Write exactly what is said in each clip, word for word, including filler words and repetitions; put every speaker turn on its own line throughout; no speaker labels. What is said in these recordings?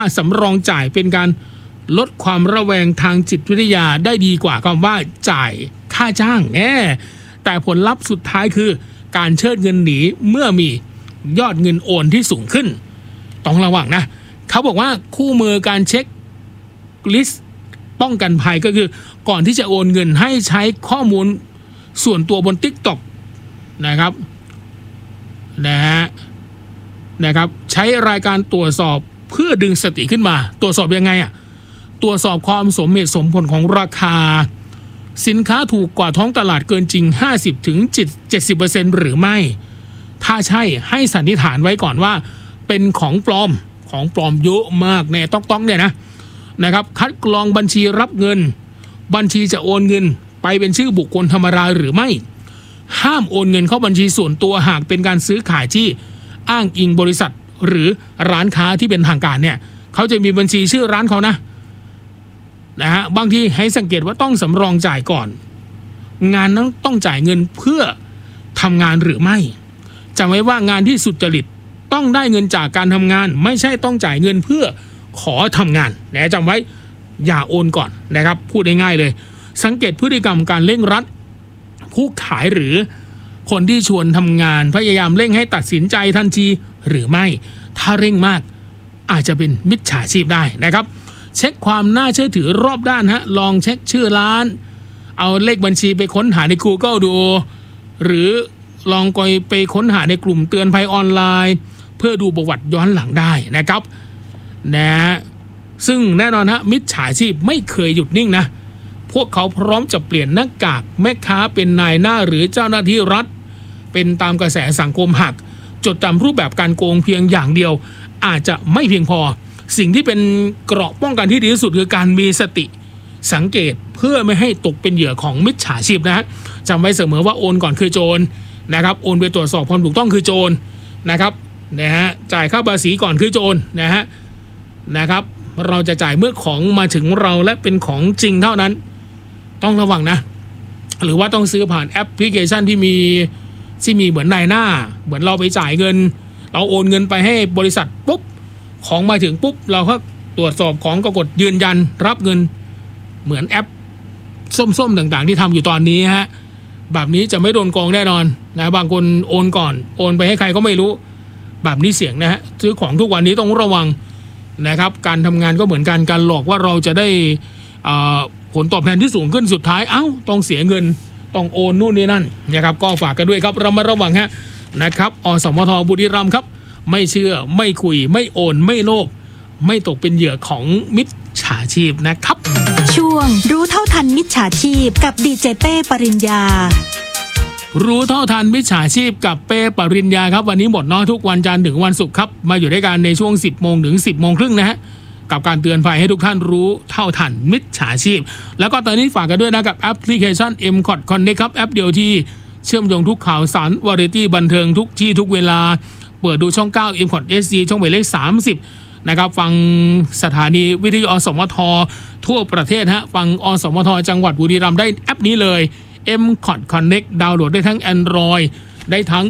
สำรองจ่ายเป็นการลดความระแวงทางจิตวิทยาได้ดีกว่าคำว่าจ่ายค่าจ้างแน่แต่ผลลัพธ์สุดท้ายคือการเชิดเงินหนีเมื่อมียอดเงินโอนที่สูงขึ้นต้องระวังนะเขาบอกว่าคู่มือการเช็คลิสต์ป้องกันภัยก็คือก่อนที่จะโอนเงินให้ใช้ข้อมูลส่วนตัวบน TikTok นะครับนะฮะนะครับใช้รายการตรวจสอบเพื่อดึงสติขึ้นมาตรวจสอบยังไงอ่ะตรวจสอบความสมเหตุสมผลของราคาสินค้าถูกกว่าท้องตลาดเกินจริง ห้าสิบถึงเจ็ดสิบเปอร์เซ็นต์ หรือไม่ถ้าใช่ให้สันนิษฐานไว้ก่อนว่าเป็นของปลอมของปลอมเยอะมากแน่ต๊อกๆเนี่ยนะนะครับคัดกรองบัญชีรับเงินบัญชีจะโอนเงินไปเป็นชื่อบุคคลธรรมดาหรือไม่ห้ามโอนเงินเข้าบัญชีส่วนตัวหากเป็นการซื้อขายที่อ้างอิงบริษัทหรือร้านค้าที่เป็นทางการเนี่ยเขาจะมีบัญชีชื่อร้านเขานะนะฮะบางทีให้สังเกตว่าต้องสำรองจ่ายก่อนงานนั้นต้องจ่ายเงินเพื่อทำงานหรือไม่จำไว้ว่างานที่สุจริตต้องได้เงินจากการทำงานไม่ใช่ต้องจ่ายเงินเพื่อขอทำงานนะจำไว้อย่าโอนก่อนนะครับพูดง่ายๆเลยสังเกตพฤติกรรมการเร่งรัดผู้ขายหรือคนที่ชวนทำงานพยายามเร่งให้ตัดสินใจทันทีหรือไม่ถ้าเร่งมากอาจจะเป็นมิจฉาชีพได้นะครับเช็คความน่าเชื่อถือรอบด้านฮะลองเช็คชื่อร้านเอาเลขบัญชีไปค้นหาใน Google ดูหรือลองไปค้นหาในกลุ่มเตือนภัยออนไลน์เพื่อดูประวัติย้อนหลังได้นะครับนะซึ่งแน่นอนฮะมิจฉาชีพไม่เคยหยุดนิ่งนะพวกเขาพร้อมจะเปลี่ยนหน้ากากแม่ค้าเป็นนายหน้าหรือเจ้าหน้าที่รัฐเป็นตามกระแสสังคมหักจดจำรูปแบบการโกงเพียงอย่างเดียวอาจจะไม่เพียงพอสิ่งที่เป็นเกราะป้องกันที่ดีที่สุดคือการมีสติสังเกตเพื่อไม่ให้ตกเป็นเหยื่อของมิจฉาชีพนะฮะจำไว้เสมอว่าโอนก่อนคือโจรนะครับโอนไปตรวจสอบความถูกต้องคือโจรนะครับนะฮะจ่ายค่าภาษีก่อนคือโจรนะฮะนะครับเราจะจ่ายเมื่อของมาถึงเราและเป็นของจริงเท่านั้นต้องระวังนะหรือว่าต้องซื้อผ่านแอปพลิเคชันที่มีที่มีเหมือนนายหน้าเหมือนเราไปจ่ายเงินเราโอนเงินไปให้บริษัทปุ๊บของมาถึงปุ๊บเราก็ตรวจสอบของก็กดยืนยันรับเงินเหมือนแอปส้มๆต่างๆที่ทำอยู่ตอนนี้ฮะแบบนี้จะไม่โดนโกงแน่นอนนะบางคนโอนก่อนโอนไปให้ใครก็ไม่รู้แบบนี้เสี่ยงนะฮะซื้อของทุกวันนี้ต้องระวังนะครับการทำงานก็เหมือนกันการหลอกว่าเราจะได้ผลตอบแทนที่สูงขึ้นสุดท้ายเอ้าต้องเสียเงินต้องโอนนู่นนี่นั่นนะครับก็ฝากกันด้วยครับเรามาระวังฮะนะครับอสมทบุรีรัมย์ครับไม่เชื่อไม่คุยไม่โอนไม่โลภไม่ตกเป็นเหยื่อของมิจฉาชีพนะครับ
ช่วงรู้เท่าทันมิจฉาชีพกับดีเจเป้ปริญญา
รู้เท่าทันมิจฉาชีพกับเป้ปริญญาครับวันนี้หมดเนาะทุกวันจันทร์ถึงวันศุกร์ครับมาอยู่ด้วยกันในช่วงสิบโมงถึงสิบโมงครึ่งนะฮะกับการเตือนภัยให้ทุกท่านรู้เท่าทันมิจฉาชีพแล้วก็ตอนนี้ฝากกันด้วยนะกับแอปพลิเคชัน เอ็ม คอท Connect ครับแอปเดียวที่เชื่อมโยงทุกข่าวสารวาไรตี้บันเทิงทุกที่ทุกเวลาเปิดดูช่องเก้า เอ็ม คอท เอส ดี ช่องหมายเลขสามสิบนะครับฟังสถานีวิทยุอสมททั่วประเทศฮะฟังอสมทจังหวัดบุรีรัมย์ได้แอปนี้เลย เอ็ม คอท Connect ดาวน์โหลดได้ทั้ง Android ได้ทั้ง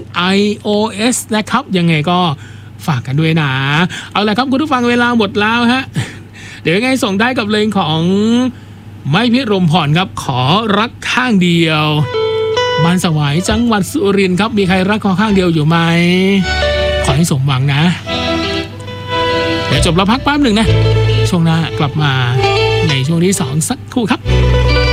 iOS นะครับยังไงก็ฝากกันด้วยนะเอาละครับคุณผู้ฟังเวลาหมดแล้วฮะเดี๋ยวยังไงส่งได้กับเพลงของไม้พิรมพรครับขอรักข้างเดียวบ้านสวายจังหวัดสุรินทร์ครับมีใครรักขอข้างเดียวอยู่ไหมขอให้สมหวังนะเดี๋ยวจบแล้วพักแป๊บหนึ่งนะช่วงหน้ากลับมาในช่วงที่สองสักครู่ครับ